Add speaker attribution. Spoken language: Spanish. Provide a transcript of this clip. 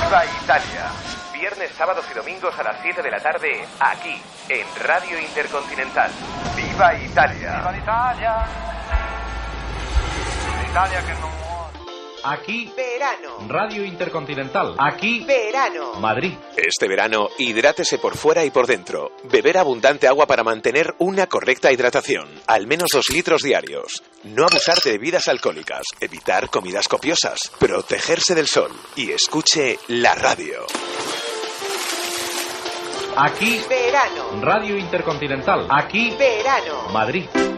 Speaker 1: Viva Italia. Viernes, sábados y domingos a las 7 de la tarde, aquí, en Radio Intercontinental. Viva Italia.
Speaker 2: Viva l'Italia. L'Italia che non muore.
Speaker 3: Aquí,
Speaker 4: verano.
Speaker 3: Radio Intercontinental. Aquí,
Speaker 4: verano.
Speaker 3: Madrid.
Speaker 5: Este verano, hidrátese por fuera y por dentro. Beber abundante agua para mantener una correcta hidratación. Al menos 2 litros diarios. No abusar de bebidas alcohólicas. Evitar comidas copiosas. Protegerse del sol. Y escuche la radio.
Speaker 3: Aquí,
Speaker 4: verano.
Speaker 3: Radio Intercontinental. Aquí,
Speaker 4: verano.
Speaker 3: Madrid.